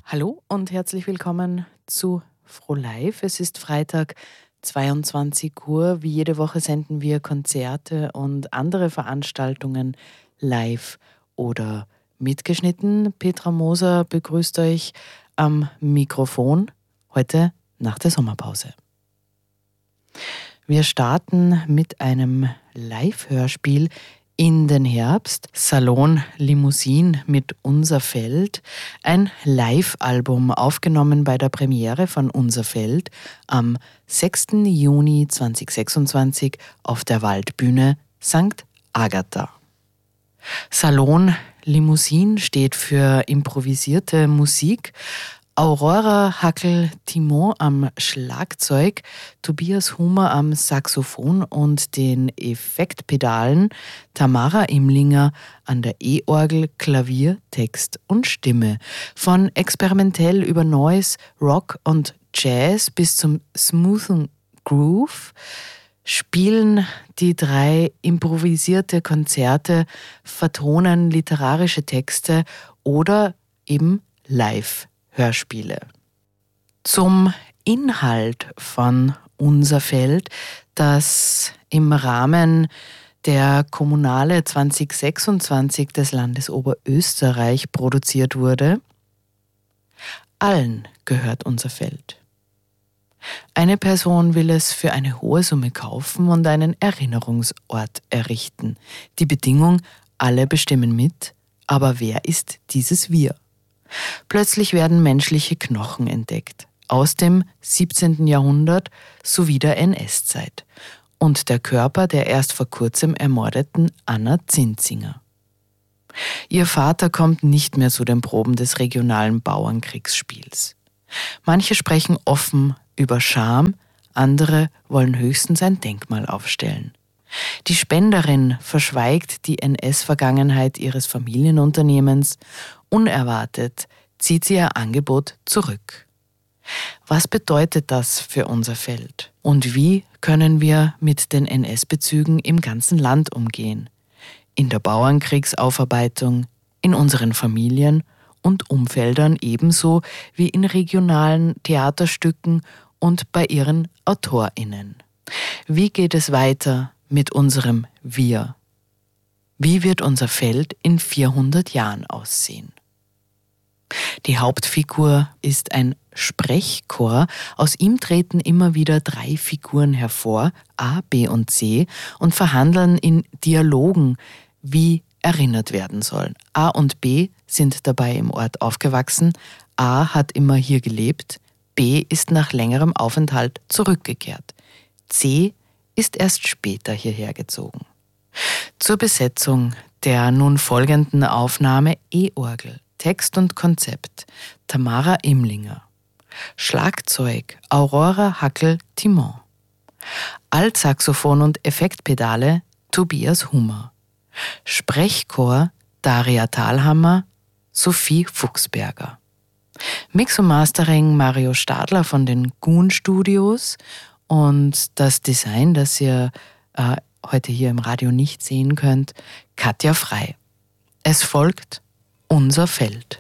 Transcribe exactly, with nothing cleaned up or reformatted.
Hallo und herzlich willkommen zu FroLive. Es ist Freitag, zweiundzwanzig Uhr. Wie jede Woche senden wir Konzerte und andere Veranstaltungen live oder mitgeschnitten. Petra Moser begrüßt euch am Mikrofon heute nach der Sommerpause. Wir starten mit einem Live-Hörspiel in den Herbst. Salon Limousine mit Unser Feld. Ein Live-Album, aufgenommen bei der Premiere von Unser Feld am sechsten Juni zweitausendsechsundzwanzig auf der Waldbühne Sankt Agatha. Salon Limousine steht für improvisierte Musik. Aurora Hackel-Timon am Schlagzeug, Tobias Humer am Saxophon und den Effektpedalen, Tamara Imlinger an der E-Orgel, Klavier, Text und Stimme. Von experimentell über Noise, Rock und Jazz bis zum smoothen Groove spielen die drei improvisierte Konzerte, vertonen literarische Texte oder eben live Hörspiele. Zum Inhalt von Unser Feld, das im Rahmen der Kommunale zweitausendsechsundzwanzig des Landes Oberösterreich produziert wurde. Allen gehört unser Feld. Eine Person will es für eine hohe Summe kaufen und einen Erinnerungsort errichten. Die Bedingung, alle bestimmen mit, aber wer ist dieses Wir? Plötzlich werden menschliche Knochen entdeckt, aus dem siebzehnten Jahrhundert sowie der N S-Zeit, und der Körper der erst vor kurzem ermordeten Anna Zinzinger. Ihr Vater kommt nicht mehr zu den Proben des regionalen Bauernkriegsspiels. Manche sprechen offen über Scham, andere wollen höchstens ein Denkmal aufstellen. Die Spenderin verschweigt die N S-Vergangenheit ihres Familienunternehmens. Unerwartet zieht sie ihr Angebot zurück. Was bedeutet das für unser Feld? Und wie können wir mit den N S-Bezügen im ganzen Land umgehen? In der Bauernkriegsaufarbeitung, in unseren Familien und Umfeldern ebenso wie in regionalen Theaterstücken und bei ihren AutorInnen. Wie geht es weiter mit unserem Wir? Wie wird unser Feld in vierhundert Jahren aussehen? Die Hauptfigur ist ein Sprechchor. Aus ihm treten immer wieder drei Figuren hervor, A, B und C, und verhandeln in Dialogen, wie erinnert werden soll. A und B sind dabei im Ort aufgewachsen. A hat immer hier gelebt. B ist nach längerem Aufenthalt zurückgekehrt. C ist erst später hierher gezogen. Zur Besetzung der nun folgenden Aufnahme E-Orgel, Text und Konzept Tamara Imlinger, Schlagzeug Aurora Hackel-Timon, Altsaxophon und Effektpedale Tobias Humer, Sprechchor Daria Thalhammer, Sophie Fuchsberger, Mix und Mastering Mario Stadler von den Goon Studios und das Design, das ihr äh, heute hier im Radio nicht sehen könnt, Katja Frei. Es folgt Unser Feld.